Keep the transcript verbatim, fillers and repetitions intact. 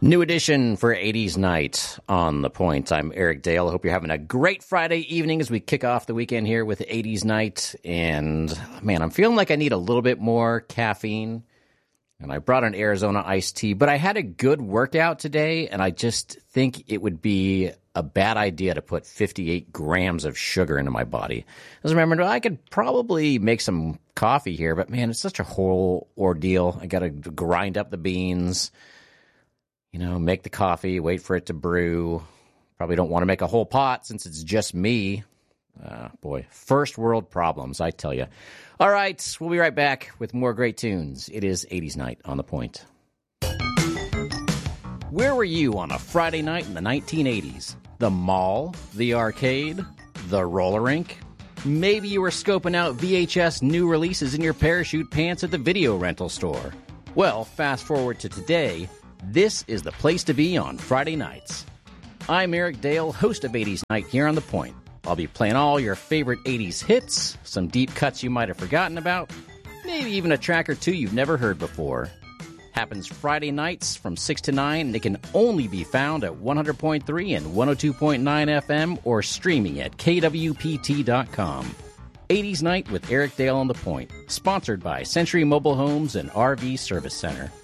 New edition for eighties Night on The Point. I'm Eric Dale. I hope you're having a great Friday evening as we kick off the weekend here with eighties Night. And, man, I'm feeling like I need a little bit more caffeine. And I brought an Arizona iced tea. But I had a good workout today, and I just think it would be a bad idea to put fifty-eight grams of sugar into my body. I was remembering, I could probably make some coffee here, but, man, it's such a whole ordeal. I got to grind up the beans. You know, make the coffee, wait for it to brew. Probably don't want to make a whole pot since it's just me. Uh, boy, first world problems, I tell you. All right, we'll be right back with more great tunes. It is eighties Night on The Point. Where were you on a Friday night in the nineteen eighties? The mall? The arcade? The roller rink? Maybe you were scoping out V H S new releases in your parachute pants at the video rental store. Well, fast forward to today. This is the place to be on Friday nights. I'm Eric Dale, host of eighties Night here on The Point. I'll be playing all your favorite eighties hits, some deep cuts you might have forgotten about, maybe even a track or two you've never heard before. Happens Friday nights from six to nine, and it can only be found at one hundred point three and one oh two point nine F M or streaming at K W P T dot com. eighties Night with Eric Dale on The Point, sponsored by Century Mobile Homes and R V Service Center.